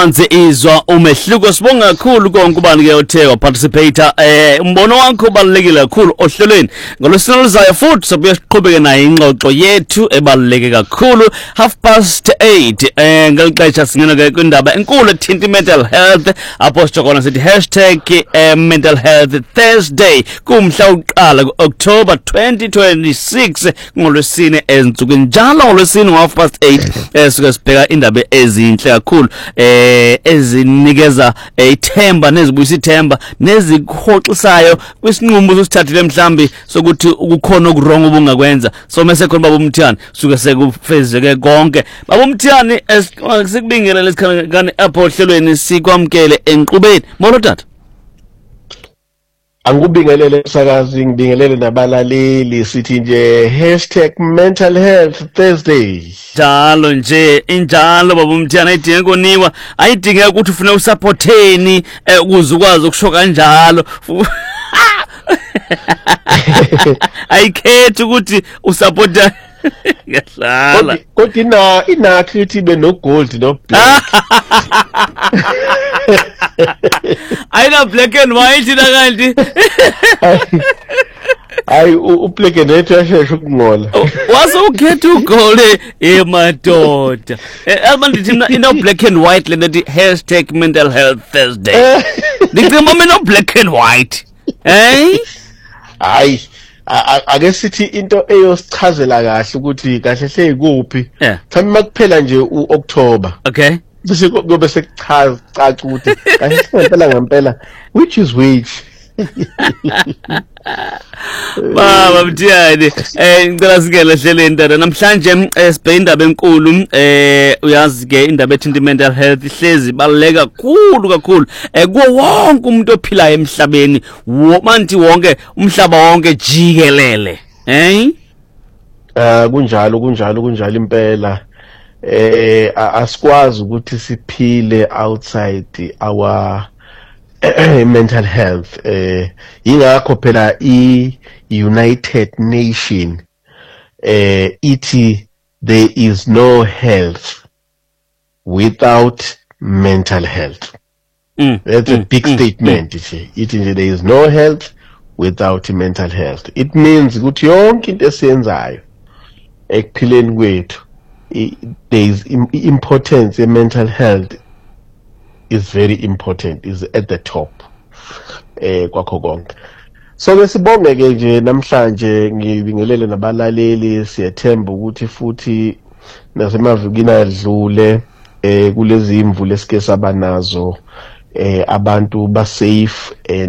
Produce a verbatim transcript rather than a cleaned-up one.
Anze izwa umehluko sibonga kakhulu konke ubani ke othe wa participate eh umbono wakho ubalekile kakhulu ohlelweni ngolosini oluzayo futhi sobuye siqhubeke nayo ingxoxo yethu ebaleke kakhulu half past eight eh ngelixesha singena ke kwindaba enkulu ethinta mental health apostle kona sithi hashtag eh, mental health Thursday kumhla uqala October twenty twenty-six ngolosini ezinsukwini njalo ngolosini half past eight esike sibheka indaba ezinhle kakhulu eh ezinikeza ithemba nezibuyisa ithemba nezikhoxisayo kwisinqumo sosithathile mhlambi sokuthi ukukhona okurong obungakwenza so mase khona baba uMthiyane suke sekufezeke konke baba uMthiyane sikubingelele isikhangane apho ohlelweni sikwamkele enqubeni molo tata Angubingelele sakazi ngibingelele nabalaleli sithi nje hashtag mental health Thursday njalo nje injalo baba uMthiyane ayidinge koniwa ayidinge ukuthi ufune usupporteni ukuze ukwazi ukusho kanjalo ayikhethi ukuthi usupporta ngehlala kodwa ina inakho ukuthi be no gold no black ayina black and white ina kanti ay ublack and white asheshe ukungola wasukhetha ugole emadoda amandithi ina black and white lethi hashtag mental health Thursday ngicimba mina black and white hey ay ake sithi into eyosichazela kahle ukuthi kahle hle ikuphi mhlawumbe makuphela nje uOctober okay bese kube sekuchaza caca ukuthi kahle ngempela ngempela which is which Baba Mthiyane eh ngicela sikele hleleni tata namhlanje sibheka indaba enkulu eh uyazi ke indaba ethinta mental health ihlezi baleka kakhulu kakhulu eh kuwo wonke umuntu ophilayo emhlabeni manti wonke umhlaba wonke jikelele eh eh kunjalo kunjalo kunjalo impela eh asikwazi ukuthi siphile outside our mental health eh ingakho phela i United Nation eh ithi there is no health without mental health mm, that's mm, a big mm, statement mm. ithi there is no health without mental health it means ukuthi yonke into esiyenzayo ekuphileni kwethu there is importance in mental health is very important is at the top eh kwakho konke so besibonge ke nje namhlanje ngibingelele nabalaleli siyethemba ukuthi futhi nasemavikini adlule eh kulezi imvula esike sabanazo eh abantu ba safe